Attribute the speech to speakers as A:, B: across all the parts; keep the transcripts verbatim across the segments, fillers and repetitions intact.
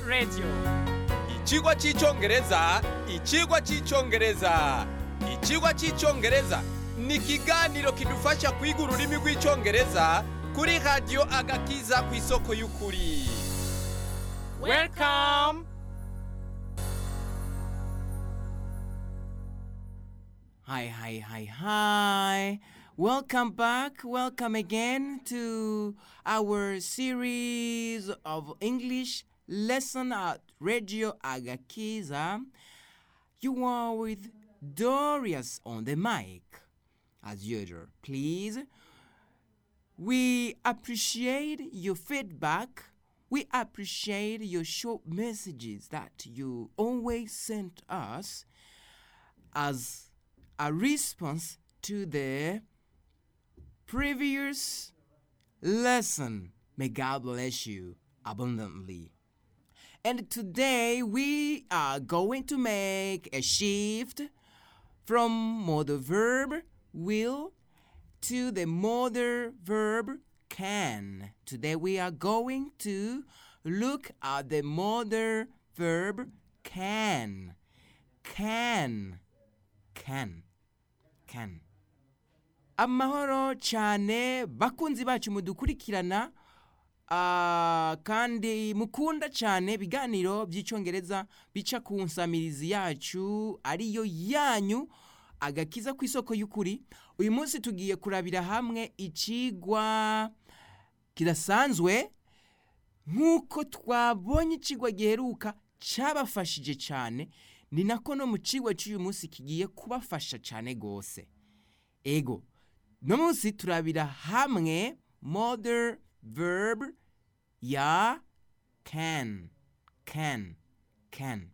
A: Radio.
B: Ikigwa cy'icyongereza, ikigwa cy'icyongereza. Ikigwa cy'icyongereza ni ikiganiro kidufasha kwiga ururimi rw'icyongereza kuri Radio Agakiza ku isoko y'ukuri.
A: Welcome.
C: Hi, hi, hi, hi. Welcome back. Welcome again to our series of English lesson at Radio Agakiza. You are with Dorius on the mic, as usual. Please, we appreciate your feedback. We appreciate your short messages that you always send us as a response to the previous lesson. May God bless you abundantly. And today we are going to make a shift from modal verb will to the modal verb can. Today we are going to look at the modal verb can. Can. Can. Can. Amahoro cyane bakunzi bacu mudukurikirana uh, kandi mukunda cyane biganiro by'icyongereza bica ku nsamirizi yacu ariyo yanyu Agakiza ku isoko y'ukuri. Uyu munsi tugiye kurabira hamwe ikigwa kidasanzwe nk'uko twabonye ikigwa giheruka cyabafashije cyane, ni nako no mu kigwa cy'uyu munsi kigiye kubafasha cyane gose. Ego no munsi turabira hamwe modal verb ya can. Can. Can.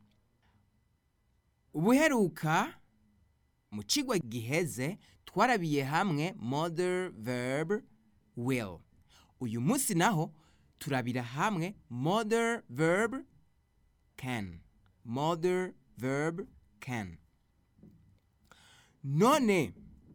C: Ubuheruka mu kigwa giheze twarabiye hamwe modal verb will. Uyu munsi naho turabira hamwe modal verb can. Modal verb can. None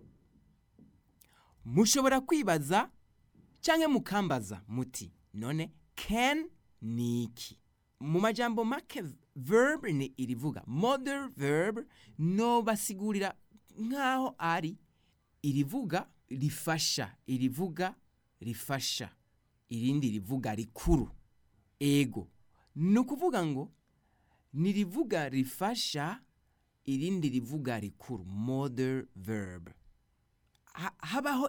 C: mushobora kwibaza cyangwa mukambaza muti none can ni iki? Mu majambo make verb ni irivuga. Modal verb no basigurira nkaho ari irivuga rifasha, irivuga rifasha, irindi rivuga rikuru. Ego nukuvuga ngo nirivuga rifasha, irindi rivuga rikuru. Modal verb. Ha, habaho